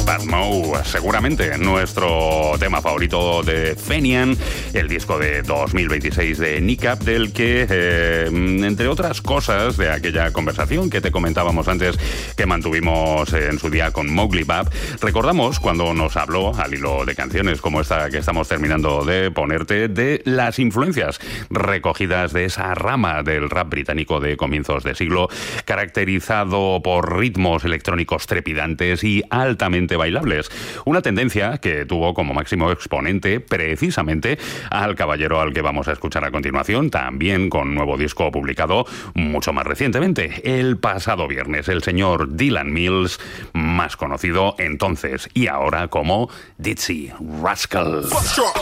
Bad Mo, seguramente nuestro tema favorito de Fenian, el disco de 2026 de Niqab, del que, entre otras cosas, de aquella conversación que te comentábamos antes que mantuvimos en su día con Mowgli Bab, recordamos cuando nos habló, al hilo de canciones como esta que estamos terminando de ponerte, de las influencias recogidas de esa rama del rap británico de comienzos de siglo, caracterizado por ritmos electrónicos trepidantes y altamente bailables. Una tendencia que tuvo como máximo exponente precisamente al caballero al que vamos a escuchar a continuación, también con nuevo disco publicado mucho más recientemente, el pasado viernes, el señor Dylan Mills, más conocido entonces y ahora como Dizzy Rascal.